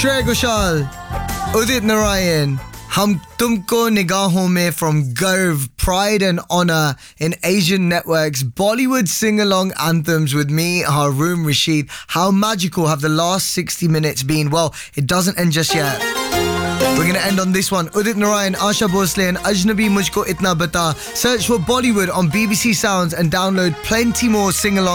Shreya Ghoshal, Udit Narayan, Hum Tumko Nigaahon Mein from Garv, Pride and Honor in Asian Network's Bollywood sing-along anthems with me, Haroon Rashid. How magical have the last 60 minutes been? Well, it doesn't end just yet. We're going to end on this one. Udit Narayan, Asha Bhosle and Ajnabi Mujhko Itna Bata. Search for Bollywood on BBC Sounds and download plenty more sing-along